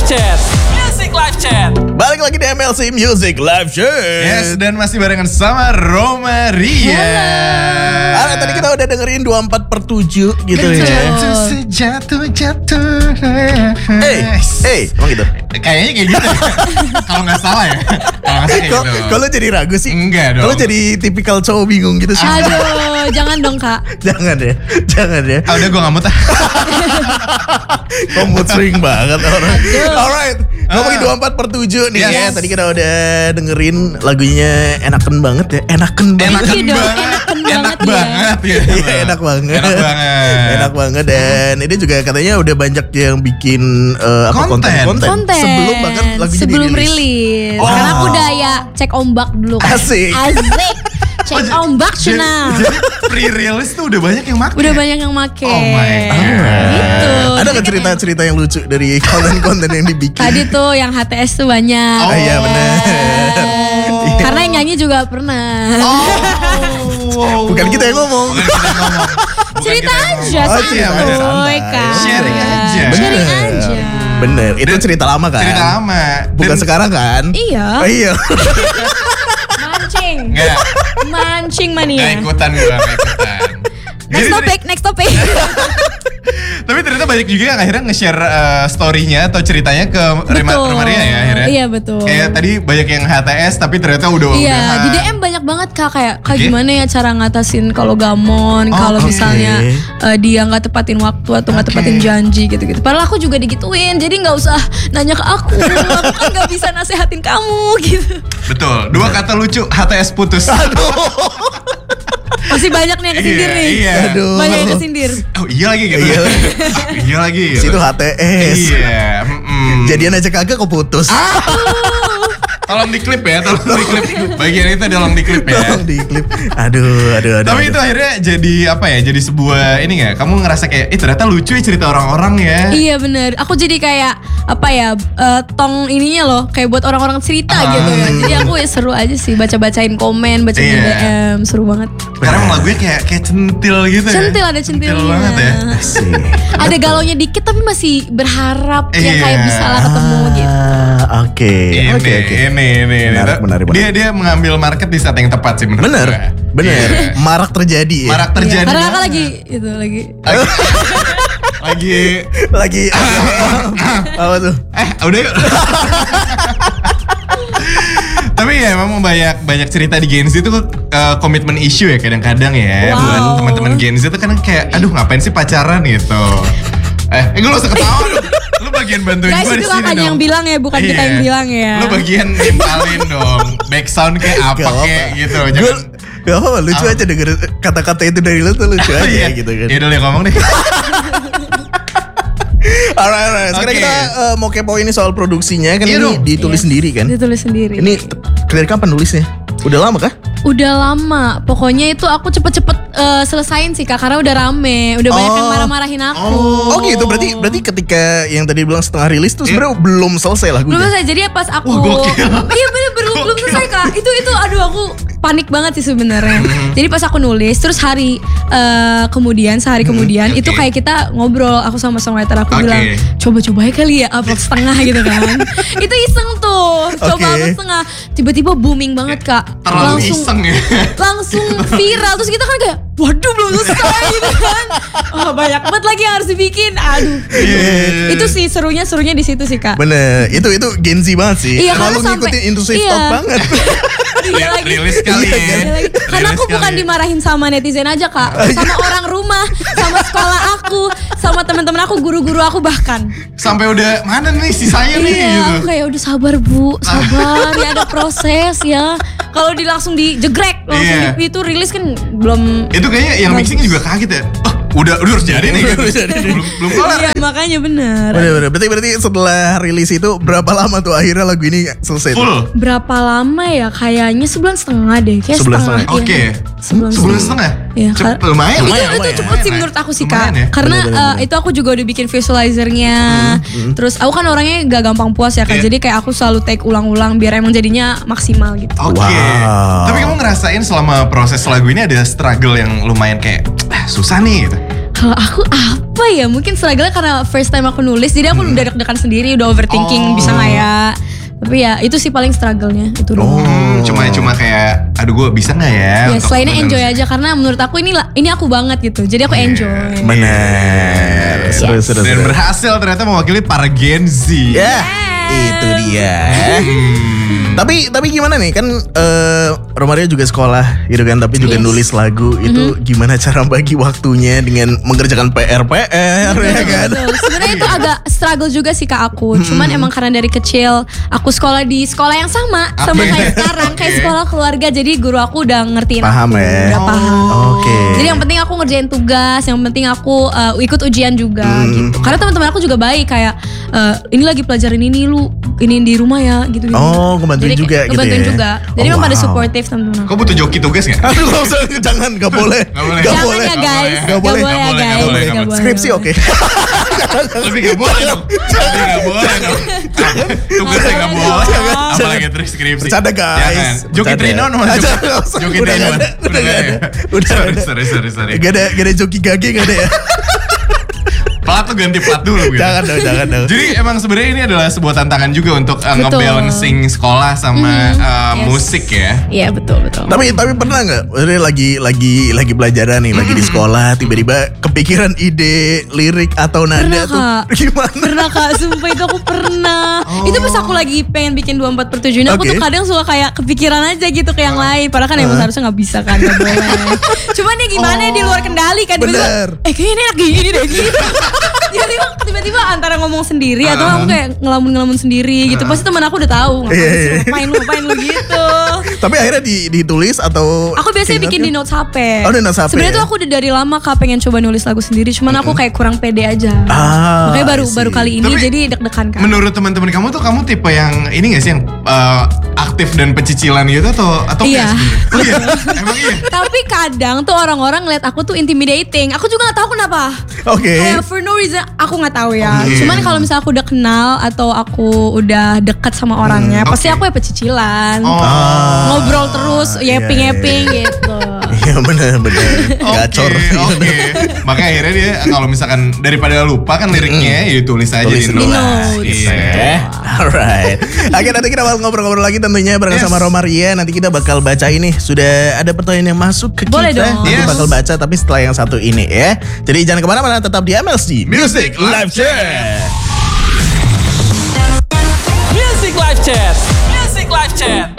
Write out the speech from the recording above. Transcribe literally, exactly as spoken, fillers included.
Chat. Music Live Chat. Balik lagi di M L C Music Live Chat. Yes, dan masih barengan sama Roma Ria. Ah, tadi kita udah dengerin dua puluh empat per tujuh gitu Betul. ya. Jatuh sejatuh jatuh. Hey, hey, emang gitu? Kayaknya kayak gitu. Kalau nggak salah ya. Kalau nggak salah kayak Kok gitu. kalau jadi ragu sih? Enggak dong. Kalau jadi tipikal cowok bingung gitu sih. Aduh, jangan dong kak. Jangan ya, jangan ya. Ah, udah gue nggak mau tah. Kok mood swing banget orang. Alright, ngomongin dua puluh empat per tujuh nih Yes. ya. Tadi kita udah dengerin lagunya enaken banget ya. Enaken banget. Enakan Iya dong, banget. enakan Enak banget ya. banget ya. Iya enak banget. Enak banget. Enak banget dan ini juga katanya udah banyak yang bikin eh, apa Konten. konten-konten Konten. sebelum bahkan lagunya Sebelum dirilis. rilis. Wow. Karena aku udah ya cek ombak dulu kan. Asik. Asik. Cek j- ombak Jadi, Cina. jadi pre-release tuh udah banyak yang make. Udah banyak yang make. Oh my God. Gitu. Ada nggak cerita-cerita yang lucu dari konten-konten yang dibikin? Tadi tuh yang H T S tuh banyak. Oh, iya benar. Oh. Karena yang nyanyi juga pernah. Oh. Bukan kita yang ngomong. Bukan kita yang ngomong. Bukan Cerita kita yang aja, ngomong. Oh, iya, bener, santuy santai. kan. Sharing aja. Sharing aja. Bener, itu cerita lama kan? Cerita lama. Bukan Dan- sekarang kan? Iya. Oh, iya. Mancing. Enggak. Mancing Gak mania. ikutan gue, gak ikutan. Next Jadi- topic, next topic. Tapi ternyata banyak juga yang akhirnya nge-share uh, story-nya atau ceritanya ke Rema, Betul. Roma Ria ya akhirnya. Iya betul. Kayak tadi banyak yang H T S tapi ternyata udah Iya, udahan. di D M banyak banget kak kayak kak Oke. gimana ya cara ngatasin kalau gamon, Oh, kalau oke. misalnya uh, dia nggak tepatin waktu atau nggak Oke. tepatin janji gitu-gitu. Padahal aku juga digituin, jadi nggak usah nanya ke aku, aku kan nggak bisa nasehatin kamu gitu. Betul. Dua kata lucu, H T S putus. Masih banyak nih yang kesindir Iya, nih. iya. Aduh. Banyak yang kesindir. Oh iya lagi gitu. Iya. Ah, iya lagi. Gitu. Situ H T S. Iya. mm-mm. Jadian aja kagak kok putus. Tolong diklip ya, tolong diklip. Bagian itu tolong diklip ya. Tolong diklip. Aduh, aduh, aduh. Tapi aduh. itu akhirnya jadi apa ya? Jadi sebuah ini nggak? Kamu ngerasa kayak, eh ternyata lucu ya cerita orang-orang ya. Iya bener, aku jadi kayak apa ya eh, tong ininya loh, kayak buat orang-orang cerita Ah. gitu ya. Jadi aku ya seru aja sih baca-bacain komen, bacain Iya. D M, seru banget. Karena emang lagunya kayak kayak centil gitu ya. Centil, ada centilnya. Centil banget ya. Asik. Ada galaunya dikit tapi masih berharap ya Iya. kayak bisa lah ketemu gitu. Ah, Oke, Ini, oke, oke. ini, ini, ini. Menarik, menarik, Dia menarik. dia mengambil market di saat yang tepat sih menurut Bener, gue. bener. Iya. Marak terjadi ya. Marak Iya, terjadi. karena banget. kakak lagi itu lagi. lagi Lagi apa tuh? eh udah yuk. Tapi ya memang banyak banyak cerita di Gen Z itu uh, komitmen issue ya kadang-kadang ya. Wow. Buat teman-teman Gen Z itu kadang kayak aduh ngapain sih pacaran gitu. Eh, eh gue lu usah ketawa lu. Lu bagian bantuin Guys gue di itu sini kakaknya dong. yang bilang ya, bukan kita Iya. yang bilang ya. Lu bagian nimpalin dong. Back sound kayak apa Gak kayak apa-apa. gitu. Gue Jangan gak apa-apa, lucu Apa? aja denger kata-kata itu dari lu tuh lucu aja Iya. gitu kan. Ya udah lu yang ngomong deh. Alright, alright. Sekarang Oke. kita eh, mau kepo ini soal produksinya kan Iya ini dong. ditulis Yes. sendiri kan? Ditulis sendiri. Ini t- dari kapan nulisnya? Udah lama kah? Udah lama, pokoknya itu aku cepet-cepet eh, selesain sih kak, karena udah rame, udah banyak yang Oh. marah-marahin aku. Oh gitu, berarti berarti ketika yang tadi bilang setengah rilis tuh sebenarnya belum selesai Belum lagunya. selesai, jadi pas aku Wah, gokil. iya bener belum belum selesai kak. Itu itu aduh aku panik banget sih sebenarnya. Jadi pas aku nulis, terus hari eh, kemudian sehari kemudian oke. itu kayak kita ngobrol, aku sama songwriter aku Oke. bilang coba-coba aja kali ya upload setengah gitu kan. Itu iseng tuh, coba Oke. upload setengah, tiba-tiba booming banget kak. Terlalu langsung iseng ya. langsung viral, terus kita kan kayak waduh belum selesai gitu kan. Oh banyak banget lagi yang harus dibikin, aduh. Iya. Itu sih serunya serunya di situ sih kak. Bener, itu itu Gen Z banget sih. Iya, Kalau karena sampai- ngikutin into safe iya. talk banget. Iya lagi. Rilis kali Iya, ya. Iya lagi. Karena Rilis aku bukan kali ya. dimarahin sama netizen aja kak, sama orang rumah, sama sekolah aku, sama teman-teman aku, guru-guru aku bahkan. Sampai udah mana nih sisanya nih Iya, gitu. aku kayak udah sabar bu, sabar ya ada proses ya. Kalau di langsung dijegrek, langsung Iya. di, itu rilis kan belum. Itu kayaknya yang Bagus. mixing juga kaget ya. Oh, udah udah harus jadi nih gitu. Udah jadi nih. belum belum kelar. Iya makanya bener. Bener-bener. Berarti berarti setelah rilis itu berapa lama tuh akhirnya lagu ini selesai? tuh? Full. Berapa lama ya? Kayaknya sebulan setengah deh. Kayak Sebulan setengah. setengah. Oke. Iya. Sebulan, Sebulan setengah. Iya, Cep- kar- lumayan. itu lumayan, itu lumayan. cepet sih menurut aku sih kak. Lumayan ya. Karena Bener, bener, eh, bener. itu aku juga udah bikin visualizernya. Terus aku kan orangnya gak gampang puas ya kak. Iya. Jadi kayak aku selalu take ulang-ulang biar emang jadinya maksimal gitu. Oke. Wow. Tapi kamu ngerasain selama proses lagu ini ada struggle yang lumayan kayak ah, susah nih gitu. Kalau aku apa apa ya, mungkin struggle karena first time aku nulis, jadi aku Hmm. udah deg-degan sendiri, udah overthinking, Oh. bisa nggak ya. Tapi ya itu sih paling struggle-nya itu doang. Hmm, cuma cuma kayak aduh gue bisa nggak ya? Ya untuk selainnya bener- enjoy aja, karena menurut aku ini lah- ini aku banget gitu, jadi aku enjoy. Benar. Seru, seru, Dan seru. berhasil ternyata mewakili para Gen Z. Ya, itu dia. Tapi tapi gimana nih, kan eh, Romaria juga sekolah gitu kan, tapi juga Yes. nulis lagu. Itu gimana cara bagi waktunya dengan mengerjakan P R P R ya kan? Betul. Sebenarnya itu agak struggle juga sih Kak aku. Cuman emang karena dari kecil aku sekolah di sekolah yang sama sama Oke. kayak sekarang, kayak Oke. sekolah keluarga. Jadi guru aku udah ngertiin Paham aku, ya? udah paham. Oke. Jadi yang penting aku ngerjain tugas, yang penting aku uh, ikut ujian juga gitu. Karena teman-teman aku juga baik, kayak uh, ini lagi pelajarin ini, lu ini di rumah ya gitu. Oh, ngebantuin Jadi, juga gitu ngebantuin ya? juga. Jadi Oh, memang pada wow. supportive teman-teman aku. Kau butuh joki tugas nggak? Aduh, gak usah, jangan, gak boleh. Gak boleh. Gak Jangan boleh. ya guys, Gak boleh. ya Gak boleh, guys. gak boleh, gak Gak boleh. Skripsi gak oke. Tapi gak boleh dong. Tapi gak boleh dong. Tugasnya gak boleh. Jangan. Apalagi trik skripsi. Bercanda guys. Jangan. Joki Bercanda. Trinon mana Aja, Joki? nggak usah. Joki Udah Trinon. nggak ada. Udah Udah nggak nggak ada. ada. Udah Sorry, nggak ada. sorry, sorry, sorry. Gak ada, gak ada joki gage, gak ada ya. Plat tuh ganti plat dulu gitu. Jangan dong, jangan dong. Jadi emang sebenarnya ini adalah sebuah tantangan juga untuk uh, Betul. ngebalancing sekolah sama uh, yes. musik ya. Iya betul betul. Tapi tapi pernah nggak? Maksudnya lagi lagi lagi pelajaran nih, lagi di sekolah, tiba-tiba kepikiran ide lirik atau nada Pernah, tuh Kak. gimana? Pernah Kak, sumpah itu aku pernah. Oh. Itu pas aku lagi pengen bikin dua puluh empat per tujuh ini, aku Oke. tuh kadang suka kayak kepikiran aja gitu ke yang lain. Padahal kan emang seharusnya gak bisa kan, gak boleh. Cuman ya gimana ya, di luar kendali kan. Bener. Tiba-tiba, eh kayaknya ini enak gini deh gitu. Tiba-tiba, tiba-tiba antara ngomong sendiri atau aku kayak ngelamun-ngelamun sendiri gitu. Pasti teman aku udah tahu, ngapain Iya, sih, iya. ngapain lu, ngapain lu gitu. Tapi akhirnya di, ditulis atau Aku biasanya keinget bikin di kan? notes H P. Oh, di notes H P Sebenarnya ya? tuh aku udah dari lama Kak pengen coba nulis lagu sendiri, cuman aku kayak kurang pede aja. Ah, Makanya baru I see. baru kali ini Tapi jadi deg-degan kan. Menurut teman-teman kamu tuh kamu tipe yang ini gak sih yang uh, aktif dan pecicilan gitu atau atau Iya. enggak sebenarnya? Oh iya, emang iya. Tapi kadang tuh orang-orang ngeliat aku tuh intimidating. Aku juga gak tahu kenapa. Oke. Kayak for no reason aku gak tahu ya. Oke. Cuman kalau misalnya aku udah kenal atau aku udah deket sama orangnya, Hmm, pasti oke. aku ya pecicilan. Oh. Ngobrol terus, iya, yapping-yapping gitu. Iya bener bener. Oke, Gacor. oke. Makanya akhirnya dia kalau misalkan daripada lupa kan liriknya ya ditulis aja Tulis di dulu notes. lah. Iya. Eh, alright. Oke, nanti kita bakal ngobrol-ngobrol lagi tentunya bareng Yes. sama Romaria. Nanti kita bakal baca ini. Sudah ada pertanyaan yang masuk ke Boleh kita. dong. Nanti Yes. bakal baca tapi setelah yang satu ini ya. Jadi jangan kemana-mana, tetap di M L C Music Live Chat. Music Live Chat. Music Live Chat.